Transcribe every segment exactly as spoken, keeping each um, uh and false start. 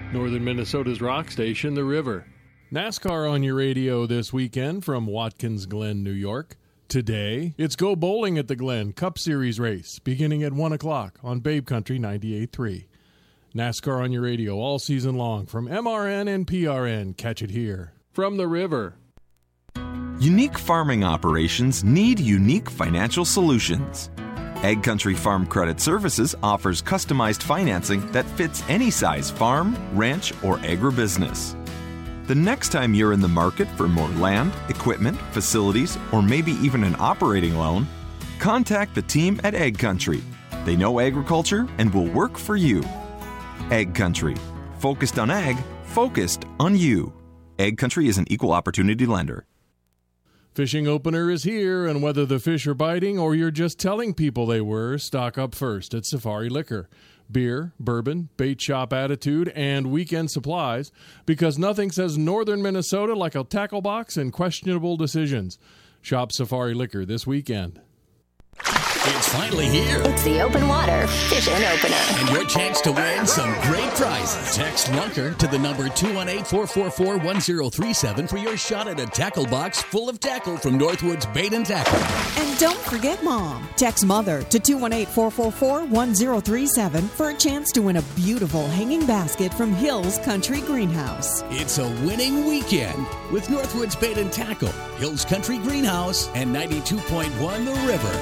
Northern Minnesota's rock station, The River. NASCAR on your radio this weekend from Watkins Glen, New York. Today, it's Go Bowling at the Glen Cup Series race, beginning at one o'clock on Babe Country ninety-eight point three. NASCAR on your radio all season long from M R N and P R N. Catch it here. From The River. Unique farming operations need unique financial solutions. Ag Country Farm Credit Services offers customized financing that fits any size farm, ranch, or agribusiness. The next time you're in the market for more land, equipment, facilities, or maybe even an operating loan, contact the team at Ag Country. They know agriculture and will work for you. Ag Country. Focused on ag, focused on you. Ag Country is an equal opportunity lender. Fishing opener is here, and whether the fish are biting or you're just telling people they were, stock up first at Safari Liquor. Beer, bourbon, bait shop attitude, and weekend supplies, because nothing says Northern Minnesota like a tackle box and questionable decisions. Shop Safari Liquor this weekend. It's finally here. It's the Open Water Fishing Opener. And your chance to win some great prizes. Text Lunker to the number two one eight, four four four, one zero three seven for your shot at a tackle box full of tackle from Northwoods Bait and Tackle. And don't forget Mom. Text Mother to two one eight, four four four, one zero three seven for a chance to win a beautiful hanging basket from Hills Country Greenhouse. It's a winning weekend with Northwoods Bait and Tackle, Hills Country Greenhouse, and ninety-two point one The River.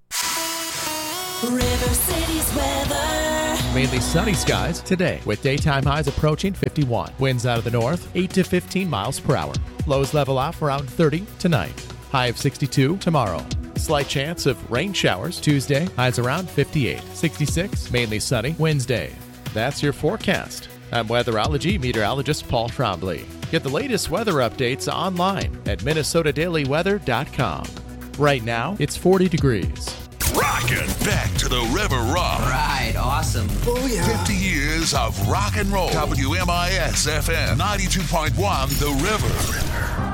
River City's weather. Mainly sunny skies today with daytime highs approaching fifty-one. Winds out of the north, eight to fifteen miles per hour. Lows level off around thirty tonight. High of sixty-two tomorrow. Slight chance of rain showers Tuesday. Highs around fifty-eight. sixty-six, mainly sunny Wednesday. That's your forecast. I'm weatherology meteorologist Paul Trombley. Get the latest weather updates online at minnesota daily weather dot com. Right now, it's forty degrees. Rockin' back to the River Rock. Right, awesome. Oh, yeah. fifty years of rock and roll. W M I S F M ninety-two point one The River.